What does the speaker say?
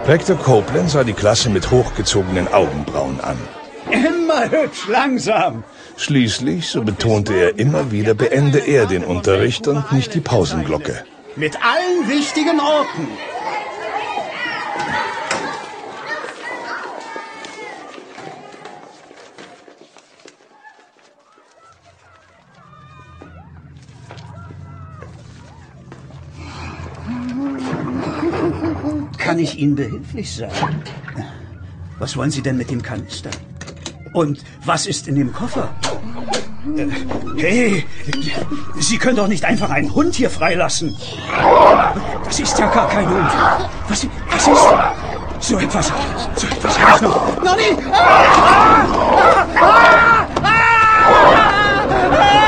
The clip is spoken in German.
Rektor Copeland sah die Klasse mit hochgezogenen Augenbrauen an. Immer hübsch, langsam. Schließlich, so betonte er immer wieder, beende er den Unterricht und nicht die Pausenglocke. Mit allen wichtigen Orten. Kann ich Ihnen behilflich sein? Was wollen Sie denn mit dem Kanister? Und was ist in dem Koffer? Hey, Sie können doch nicht einfach einen Hund hier freilassen. Das ist ja gar kein Hund. Was ist? So etwas habe ich noch nie.